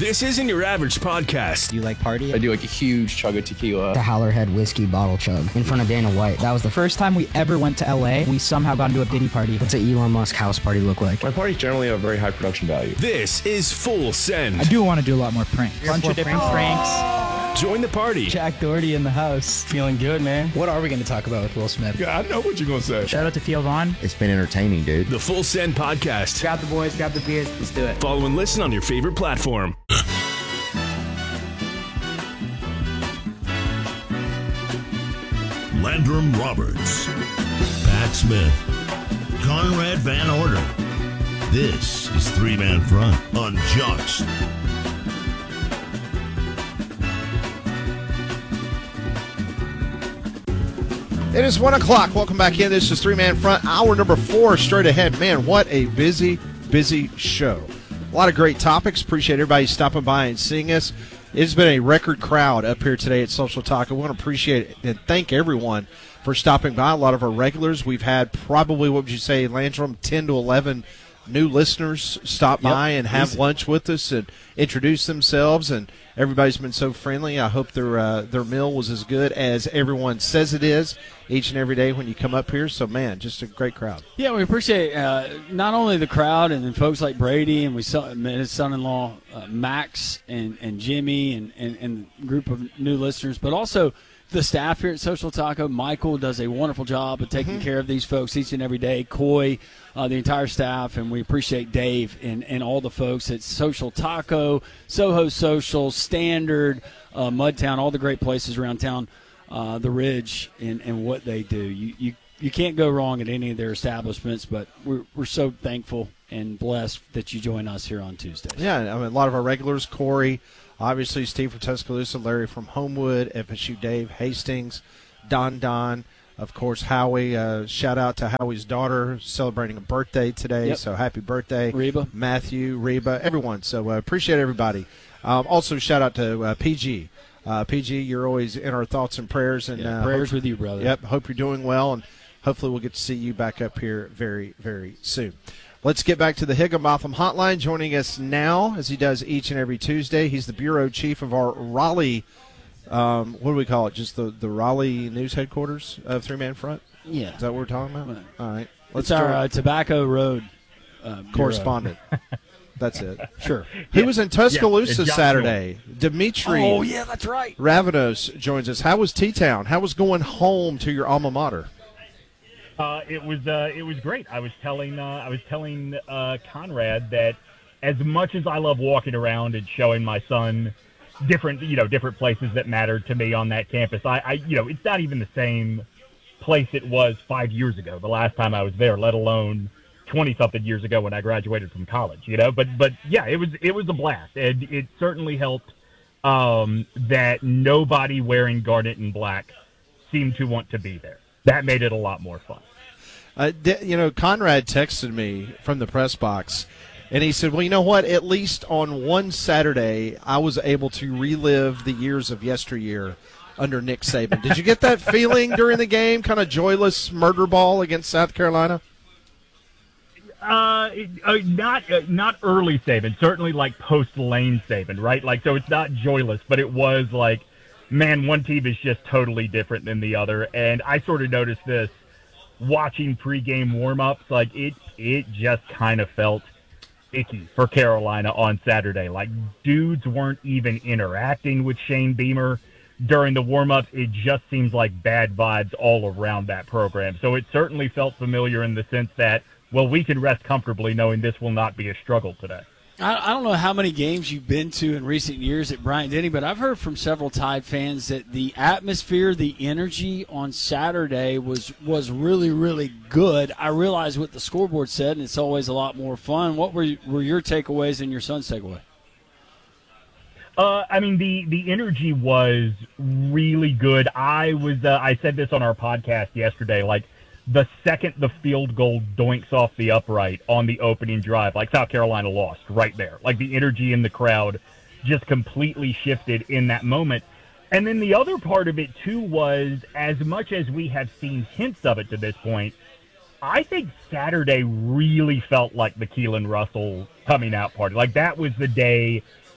This isn't your average podcast. Do you like party? I do like a huge chug of tequila. The Howlerhead whiskey bottle chug in front of Dana White. That was the First time we ever went to LA, we somehow got into a Diddy party. What's an Elon Musk house party look like? My parties generally have very high production value. This is Full Send. I do want to do a lot more pranks. Bunch of different pranks. Join the party. Jack Doherty in the house. Feeling good, man. What are we going to talk about with Will Smith? Yeah, I know what you're going to say. Shout out to Theo Vaughn. It's been entertaining, dude. The Full Send podcast. Grab the boys, grab the beers, let's do it. Follow and listen on your favorite platform. Landrum Roberts, Pat Smith, Conrad Van Order. This is Three Man Front on Jocks. It is 1 o'clock. Welcome back in. This is Three Man Front, hour number 4, straight ahead. Man, what a busy show. A lot of great topics. Appreciate everybody stopping by and seeing us. It's been a record crowd up here today at Social Talk. I want to appreciate and thank everyone for stopping by. A lot of our regulars. We've had probably, what would you say, Landrum, 10 to 11 new listeners stop by and have lunch with us and introduce themselves, and everybody's been so friendly. I hope their meal was as good as everyone says it is each and every day when you come up here. So, man, just a great crowd. Yeah, we appreciate not only the crowd and then folks like Brady and his son-in-law Max and Jimmy and the group of new listeners, but also the staff here at Social Taco. Michael does a wonderful job of taking care of these folks each and every day. Coy, the entire staff, and we appreciate Dave and all the folks at Social Taco, Soho Social, Standard, Mudtown, all the great places around town, the Ridge, and what they do. You can't go wrong at any of their establishments, but we're so thankful and blessed that you join us here on Tuesdays. Yeah, I mean, a lot of our regulars, Corey, obviously Steve from Tuscaloosa, Larry from Homewood, FSU Dave, Hastings, Don, of course, Howie. Shout out to Howie's daughter celebrating a birthday today, so happy birthday. Reba. Matthew, Reba, everyone. So appreciate everybody. Also, shout out to PG. PG, you're always in our thoughts and prayers. And prayers with you, brother. Yep, hope you're doing well, and hopefully we'll get to see you back up here very, very soon. Let's get back to the Higginbotham Hotline. Joining us now, as he does each and every Tuesday, he's the bureau chief of our Raleigh, what do we call it, just the Raleigh news headquarters of Three Man Front? Yeah. Is that what we're talking about? Right. All right. It's our Tobacco Road correspondent. That's it. Sure. He was in Tuscaloosa Saturday. Dimitri Oh, yeah, that's right. Ravanos joins us. How was T-Town? How was going home to your alma mater? It was great. I was telling Conrad that as much as I love walking around and showing my son different places that mattered to me on that campus, I it's not even the same place it was 5 years ago, the last time I was there, let alone 20-something years ago when I graduated from college. But yeah, it was a blast, and it certainly helped that nobody wearing garnet and black seemed to want to be there. That made it a lot more fun. Conrad texted me from the press box, and he said, well, you know what? At least on one Saturday, I was able to relive the years of yesteryear under Nick Saban. Did you get that feeling during the game, kind of joyless murder ball against South Carolina? Not early Saban, certainly like post-Lane Saban, right? Like, so it's not joyless, but it was like, man, one team is just totally different than the other. And I sort of noticed this watching pregame warm-ups. Like, it just kind of felt icky for Carolina on Saturday. Like, dudes weren't even interacting with Shane Beamer during the warm-ups. It just seems like bad vibes all around that program. So it certainly felt familiar in the sense that, well, we can rest comfortably knowing this will not be a struggle today. I don't know how many games you've been to in recent years at Bryant-Denny, but I've heard from several Tide fans that the atmosphere, the energy on Saturday was really, really good. I realize what the scoreboard said, and it's always a lot more fun. What were your takeaways and your son's takeaway? The energy was really good. I said this on our podcast yesterday, like, the second the field goal doinks off the upright on the opening drive, like, South Carolina lost right there. Like, the energy in the crowd just completely shifted in that moment. And then the other part of it, too, was as much as we have seen hints of it to this point, I think Saturday really felt like the Keelan Russell coming out party. Like, that was the day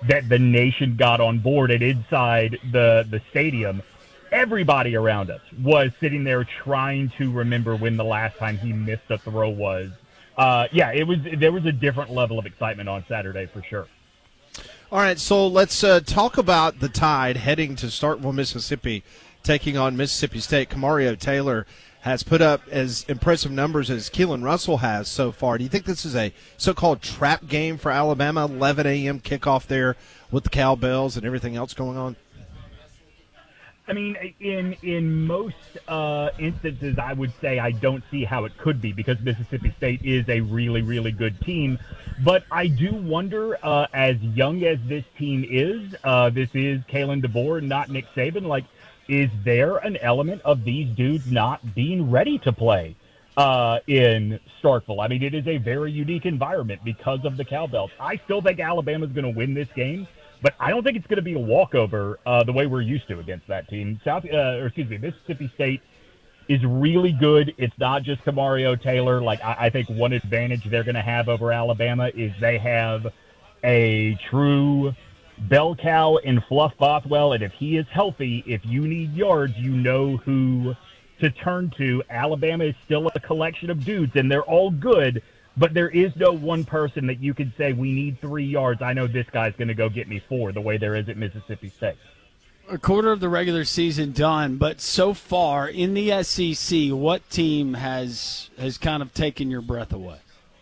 that the nation got on board, and inside the stadium, everybody around us was sitting there trying to remember when the last time he missed a throw was. There was a different level of excitement on Saturday for sure. All right, so let's talk about the Tide heading to Starkville, Mississippi, taking on Mississippi State. Kamario Taylor has put up as impressive numbers as Keelan Russell has so far. Do you think this is a so-called trap game for Alabama, 11 a.m. kickoff there with the cowbells and everything else going on? I mean, in most instances, I would say I don't see how it could be because Mississippi State is a really, really good team. But I do wonder, as young as this team is, this is Kalen DeBoer, not Nick Saban, like, is there an element of these dudes not being ready to play in Starkville? I mean, it is a very unique environment because of the cowbells. I still think Alabama's going to win this game, but I don't think it's going to be a walkover the way we're used to against that team. Mississippi State is really good. It's not just Kamario Taylor. Like, I think one advantage they're going to have over Alabama is they have a true bell cow in Fluff Bothwell, and if he is healthy, if you need yards, you know who to turn to. Alabama is still a collection of dudes, and they're all good, but there is no one person that you can say, we need 3 yards. I know this guy's going to go get me 4, the way there is at Mississippi State. A quarter of the regular season done, but so far in the SEC, what team has kind of taken your breath away?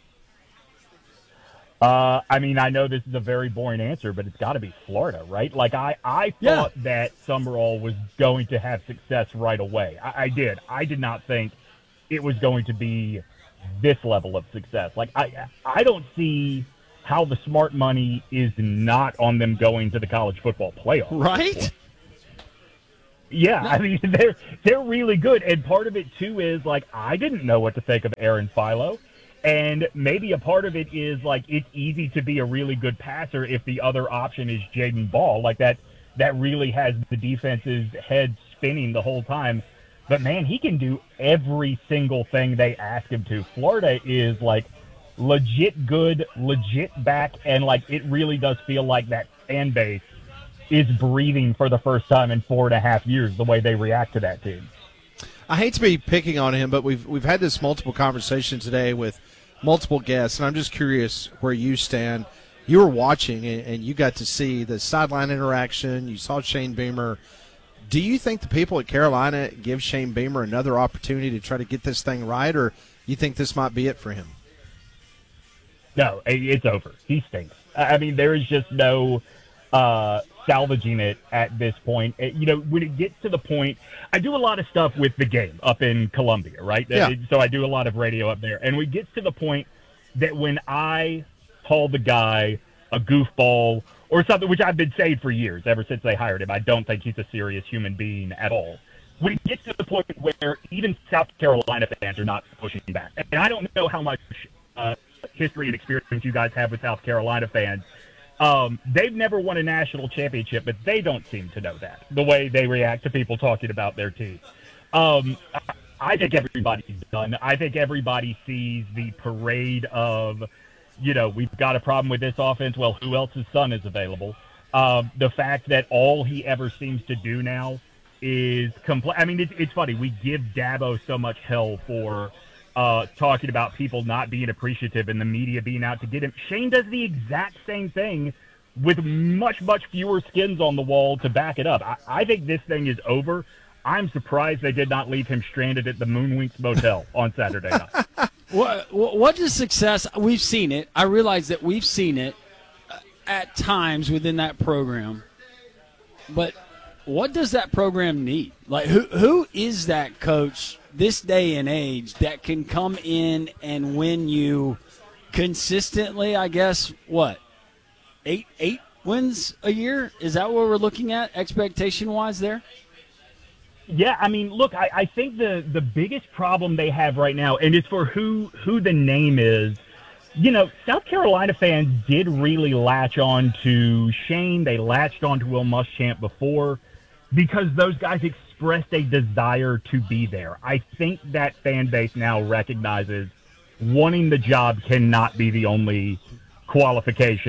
I mean, I know this is a very boring answer, but it's got to be Florida, right? Like, I thought that Summerall was going to have success right away. I did. I did not think it was going to be this level of success. Like, I don't see how the smart money is not on them going to the college football playoff. Right? Yeah, I mean, they're really good. And part of it, too, is, like, I didn't know what to think of Aaron Philo. And maybe a part of it is, like, it's easy to be a really good passer if the other option is Jaden Ball. Like, that really has the defense's head spinning the whole time. But, man, he can do every single thing they ask him to. Florida is, like, legit good, legit back, and, like, it really does feel like that fan base is breathing for the first time in 4.5 years the way they react to that team. I hate to be picking on him, but we've had this multiple conversation today with multiple guests, and I'm just curious where you stand. You were watching, and you got to see the sideline interaction. You saw Shane Beamer. Do you think the people at Carolina give Shane Beamer another opportunity to try to get this thing right, or you think this might be it for him? No, it's over. He stinks. I mean, there is just no salvaging it at this point. You know, when it gets to the point, I do a lot of stuff with the game up in Columbia, right? Yeah. So I do a lot of radio up there. And we get to the point that when I call the guy a goofball or something, which I've been saying for years, ever since they hired him, I don't think he's a serious human being at all. When it gets to the point where even South Carolina fans are not pushing back. And I don't know how much history and experience you guys have with South Carolina fans. They've never won a national championship, but they don't seem to know that, the way they react to people talking about their team. I think everybody's done. I think everybody sees the parade of, you know, we've got a problem with this offense. Well, who else's son is available? The fact that all he ever seems to do now is complain. I mean, it's funny. We give Dabo so much hell for talking about people not being appreciative and the media being out to get him. Shane does the exact same thing with much, much fewer skins on the wall to back it up. I think this thing is over. I'm surprised they did not leave him stranded at the Moonwinks Motel on Saturday night. What does success – we've seen it. I realize that we've seen it at times within that program. But what does that program need? Like, who is that coach this day and age that can come in and win you consistently, I guess, what, eight wins a year? Is that what we're looking at expectation-wise there? Yeah, I mean, look, I think the biggest problem they have right now, and it's for who the name is, you know, South Carolina fans did really latch on to Shane. They latched on to Will Muschamp before because those guys expressed a desire to be there. I think that fan base now recognizes wanting the job cannot be the only qualification.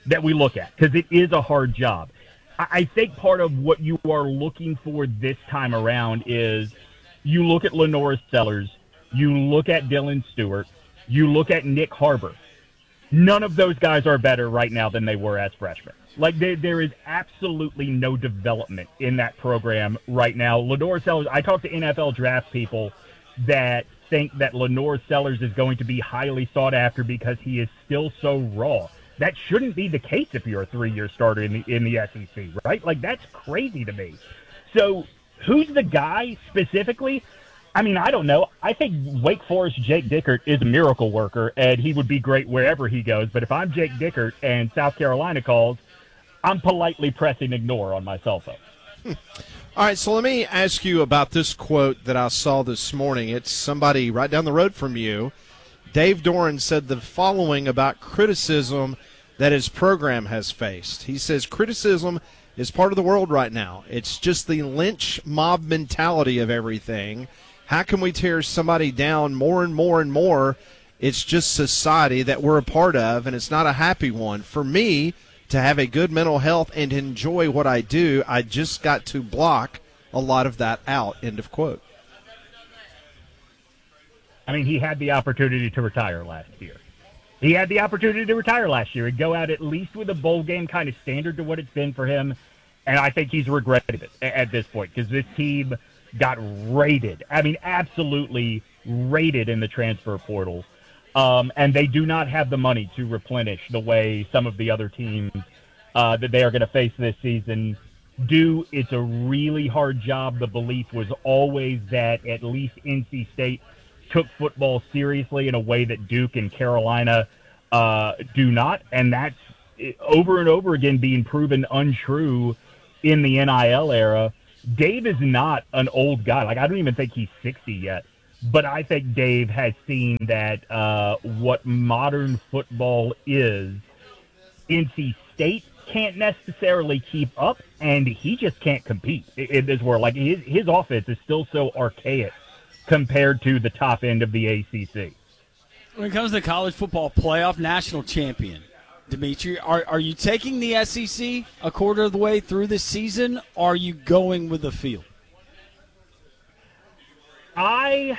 that we look at, because it is a hard job. I think part of what you are looking for this time around is you look at Lenora Sellers, you look at Dylan Stewart, you look at Nick Harbor. None of those guys are better right now than they were as freshmen. Like, there is absolutely no development in that program right now. Lenora Sellers, I talked to NFL draft people that think that Lenora Sellers is going to be highly sought after because he is still so raw. That shouldn't be the case if you're a 3-year starter in the SEC, right? Like, that's crazy to me. So who's the guy specifically? I mean, I don't know. I think Wake Forest Jake Dickert is a miracle worker, and he would be great wherever he goes. But if I'm Jake Dickert and South Carolina calls, I'm politely pressing ignore on my cell phone. All right, so let me ask you about this quote that I saw this morning. It's somebody right down the road from you. Dave Doran said the following about criticism that his program has faced. He says, criticism is part of the world right now. It's just the lynch mob mentality of everything. How can we tear somebody down more and more and more? It's just society that we're a part of, and it's not a happy one. For me, to have a good mental health and enjoy what I do, I just got to block a lot of that out, end of quote. I mean, he had the opportunity to retire last year. He had the opportunity to retire last year and go out at least with a bowl game kind of standard to what it's been for him, and I think he's regretted it at this point because this team got raided. I mean, absolutely raided in the transfer portal. And they do not have the money to replenish the way some of the other teams that they are going to face this season do. It's a really hard job. The belief was always that at least NC State took football seriously in a way that Duke and Carolina do not. And that's over and over again being proven untrue in the NIL era. Dave is not an old guy. Like, I don't even think he's 60 yet. But I think Dave has seen that what modern football is, NC State can't necessarily keep up, and he just can't compete in this world. Like, his offense is still so archaic compared to the top end of the ACC. When it comes to the college football playoff national champion, Dimitri, are you taking the SEC a quarter of the way through the season, or are you going with the field? I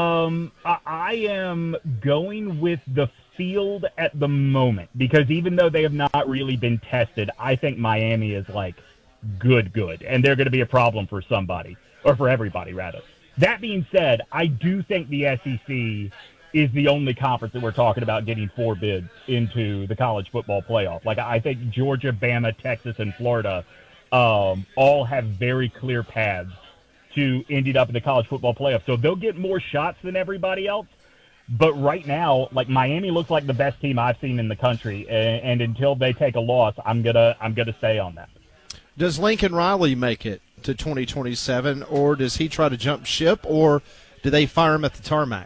am going with the field at the moment because even though they have not really been tested, I think Miami is like good, and they're going to be a problem for somebody, or for everybody rather. That being said, I do think the SEC is the only conference that we're talking about getting 4 bids into the college football playoff. Like, I think Georgia, Bama, Texas, and Florida all have very clear paths to ended up in the college football playoff. So they'll get more shots than everybody else. But right now, like, Miami looks like the best team I've seen in the country. And until they take a loss, I'm gonna stay on that. Does Lincoln Riley make it to 2027, or does he try to jump ship, or do they fire him at the tarmac?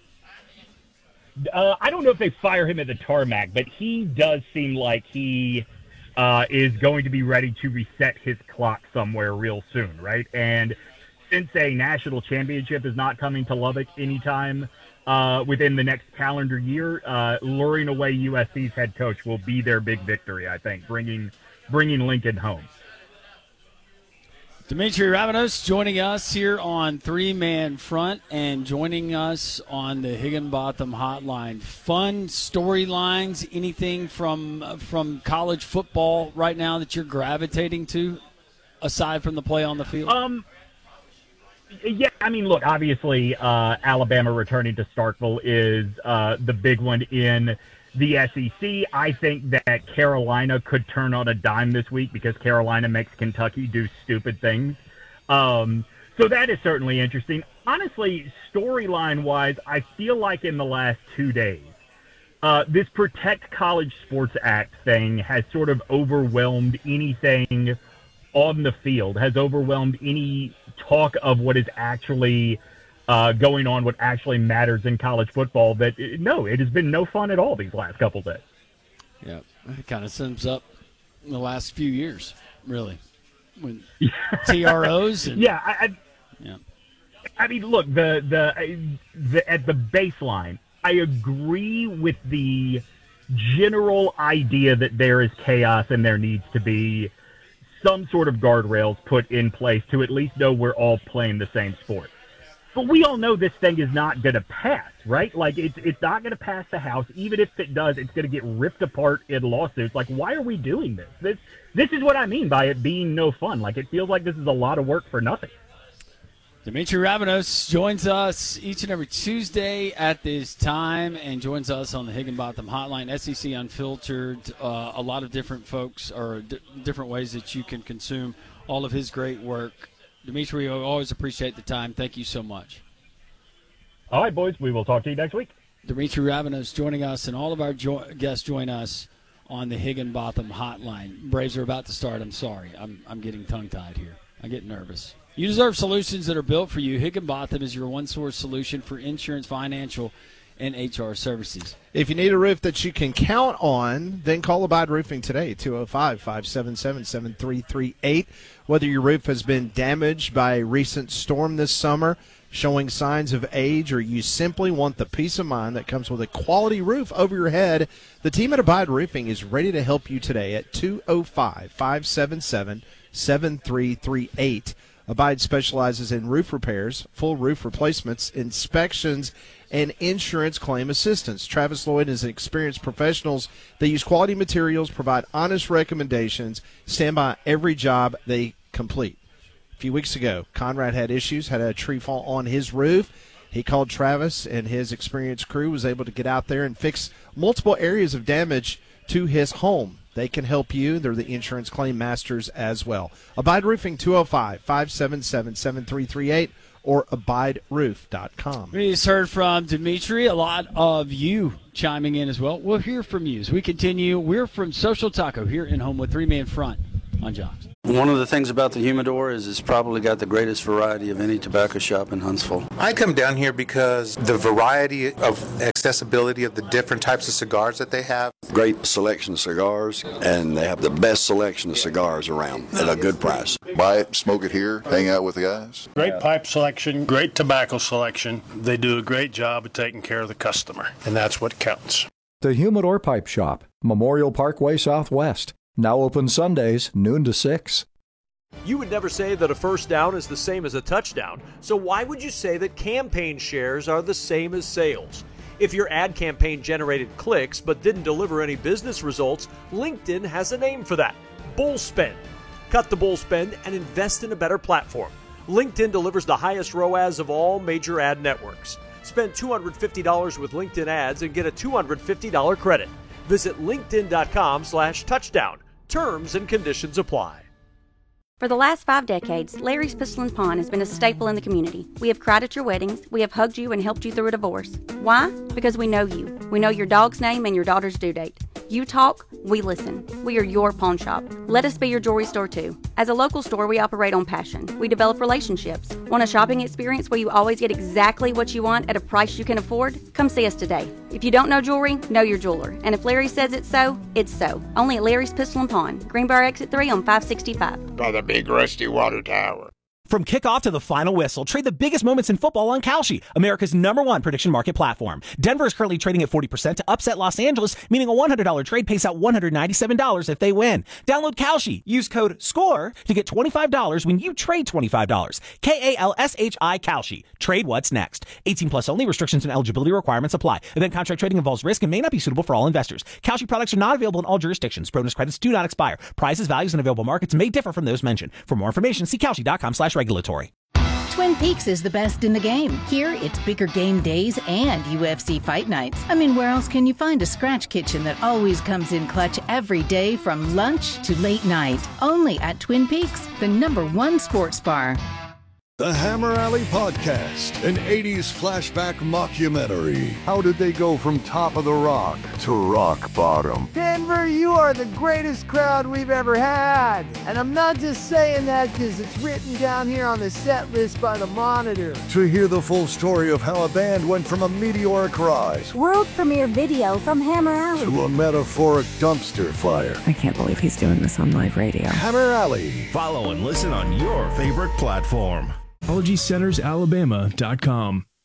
I don't know if they fire him at the tarmac, but he does seem like he is going to be ready to reset his clock somewhere real soon, right? And since a national championship is not coming to Lubbock anytime within the next calendar year, luring away USC's head coach will be their big victory, I think, bringing Lincoln home. Dimitri Ravenos joining us here on Three Man Front and joining us on the Higginbotham Hotline. Fun storylines, anything from college football right now that you're gravitating to, aside from the play on the field? Yeah, I mean, look, obviously Alabama returning to Starkville is the big one in the SEC. I think that Carolina could turn on a dime this week because Carolina makes Kentucky do stupid things. So that is certainly interesting. Honestly, storyline-wise, I feel like in the last 2 days, this Protect College Sports Act thing has sort of overwhelmed anything on the field, has overwhelmed any talk of what is actually going on, what actually matters in college football. It has been no fun at all these last couple days. Yeah, it kind of sums up the last few years, really, when TROs. And, yeah, I mean, look, the at the baseline, I agree with the general idea that there is chaos and there needs to be some sort of guardrails put in place to at least know we're all playing the same sport. But we all know this thing is not going to pass, right? Like, it's not going to pass the House. Even if it does, it's going to get ripped apart in lawsuits. Like, why are we doing this? This is what I mean by it being no fun. Like, it feels like this is a lot of work for nothing. Dimitri Ravanos joins us each and every Tuesday at this time and joins us on the Higginbotham Hotline, SEC Unfiltered. A lot of different folks or different ways that you can consume all of his great work. Dimitri, I always appreciate the time. Thank you so much. All right, boys. We will talk to you next week. Dimitri Ravanos joining us, and all of our guests join us on the Higginbotham Hotline. Braves are about to start. I'm sorry. I'm getting tongue-tied here. I get nervous. You deserve solutions that are built for you. Higginbotham is your one-source solution for insurance, financial, and HR services. If you need a roof that you can count on, then call Abide Roofing today, 205-577-7338. Whether your roof has been damaged by a recent storm this summer, showing signs of age, or you simply want the peace of mind that comes with a quality roof over your head, the team at Abide Roofing is ready to help you today at 205-577-7338. Abide specializes in roof repairs, full roof replacements, inspections, and insurance claim assistance. Travis Lloyd is experienced professionals. They use quality materials, provide honest recommendations, stand by every job they complete. A few weeks ago, Conrad had issues, had a tree fall on his roof. He called Travis, and his experienced crew was able to get out there and fix multiple areas of damage to his home. They can help you. They're the insurance claim masters as well. Abide Roofing, 205-577-7338 or abideroof.com. We just heard from Dimitri. A lot of you chiming in as well. We'll hear from you as we continue. We're from Social Taco here in Homewood, three-man front on Jocks. One of the things about the Humidor is it's probably got the greatest variety of any tobacco shop in Huntsville. I come down here because the variety of accessibility of the different types of cigars that they have. Great selection of cigars, and they have the best selection of cigars around at a good price. Buy it, smoke it here, hang out with the guys. Great pipe selection, great tobacco selection. They do a great job of taking care of the customer, and that's what counts. The Humidor Pipe Shop, Memorial Parkway Southwest. Now open Sundays, noon to 6. You would never say that a first down is the same as a touchdown, so why would you say that campaign shares are the same as sales? If your ad campaign generated clicks but didn't deliver any business results, LinkedIn has a name for that: bull spend. Cut the bull spend and invest in a better platform. LinkedIn delivers the highest ROAS of all major ad networks. Spend $250 with LinkedIn ads and get a $250 credit. Visit linkedin.com/touchdown. Terms and conditions apply. For the last 5 decades, Larry's Pistol and Pawn has been a staple in the community. We have cried at your weddings. We have hugged you and helped you through a divorce. Why? Because we know you. We know your dog's name and your daughter's due date. You talk, we listen. We are your pawn shop. Let us be your jewelry store too. As a local store, we operate on passion. We develop relationships. Want a shopping experience where you always get exactly what you want at a price you can afford? Come see us today. If you don't know jewelry, know your jeweler. And if Larry says it's so, it's so. Only at Larry's Pistol and Pawn, Greenbrier Exit 3 on 565. By the big rusty water tower. From kickoff to the final whistle, trade the biggest moments in football on Kalshi, America's #1 prediction market platform. Denver is currently trading at 40% to upset Los Angeles, meaning a $100 trade pays out $197 if they win. Download Kalshi. Use code SCORE to get $25 when you trade $25. KALSHI Kalshi. Trade what's next. 18 plus only. Restrictions and eligibility requirements apply. Event contract trading involves risk and may not be suitable for all investors. Kalshi products are not available in all jurisdictions. Bonus credits do not expire. Prices, values, and available markets may differ from those mentioned. For more information, see Kalshi.com/regulatory. Twin Peaks is the best in the game. Here, it's bigger game days and UFC fight nights. I mean, where else can you find a scratch kitchen that always comes in clutch every day from lunch to late night? Only at Twin Peaks, the #1 sports bar. The Hammer Alley Podcast, an 80s flashback mockumentary. How did they go from top of the rock to rock bottom? Denver, you are the greatest crowd we've ever had. And I'm not just saying that because it's written down here on the set list by the Monitor. To hear the full story of how a band went from a meteoric rise, world premiere video from Hammer Alley, to a metaphoric dumpster fire. I can't believe he's doing this on live radio. Hammer Alley. Follow and listen on your favorite platform. OlogieCentersAlabama.com.